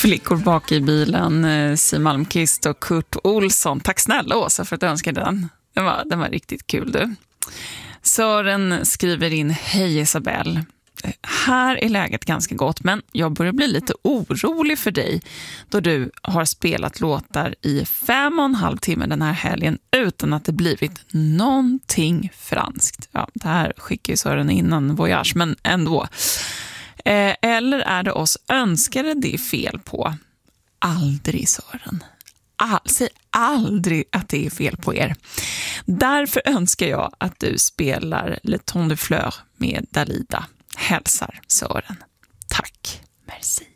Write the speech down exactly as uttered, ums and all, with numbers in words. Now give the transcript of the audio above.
Flickor bak i bilen, Siw Malmkvist och Kurt Olsson. Tack snälla Åsa för att du önskade den. Den var, den var riktigt kul du. Sören skriver in: hej Isabelle. Här är läget ganska gott, men jag börjar bli lite orolig för dig då du har spelat låtar i fem och en halv timme den här helgen utan att det blivit någonting franskt. Ja, det här skickar ju Sören innan Voyage, men ändå. Eh, eller är det oss önskare det är fel på? Aldrig, Sören. All, säg aldrig att det är fel på er. Därför önskar jag att du spelar Le Ton de Fleur med Dalida. Hälsar Sören. Tack. Merci.